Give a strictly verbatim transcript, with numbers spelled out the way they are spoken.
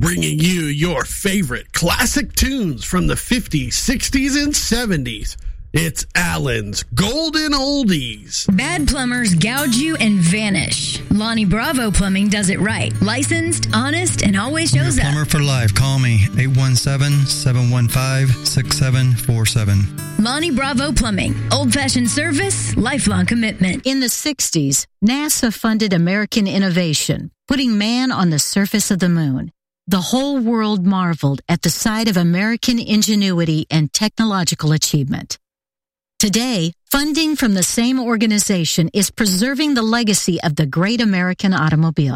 bringing you your favorite classic tunes from the fifties, sixties, and seventies. It's Alan's Golden Oldies. Bad plumbers gouge you and vanish. Lonnie Bravo Plumbing does it right. Licensed, honest, and always shows up. Plumber for life. Call me, eight one seven, seven one five, six seven four seven. Lonnie Bravo Plumbing. Old-fashioned service, lifelong commitment. In the sixties, NASA funded American innovation, putting man on the surface of the moon. The whole world marveled at the sight of American ingenuity and technological achievement. Today, funding from the same organization is preserving the legacy of the great American automobile.